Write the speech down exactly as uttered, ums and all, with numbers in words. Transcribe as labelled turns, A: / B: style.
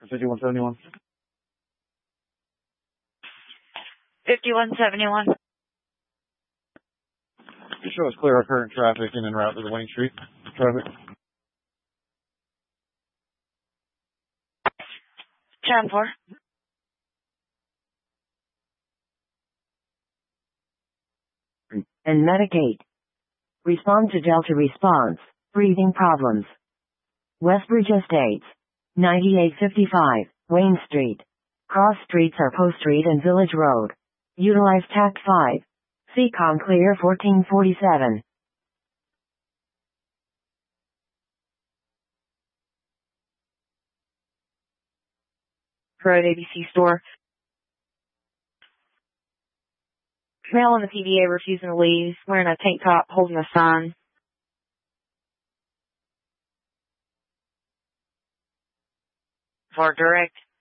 A: fifty-one seventy-one.
B: fifty-one seventy-one.
A: You show us clear our current traffic in and route to the Wayne Street traffic.
B: ten four.
C: And Medicaid. Respond to Delta response. Breathing problems. Westbridge Estates. ninety-eight fifty-five, Wayne Street. Cross streets are Post Street and Village Road. Utilize Tact five. C COM clear fourteen forty-seven.
B: Road A B C store. Male in the P V A refusing to leave, wearing a tank top, holding a sign. For direct.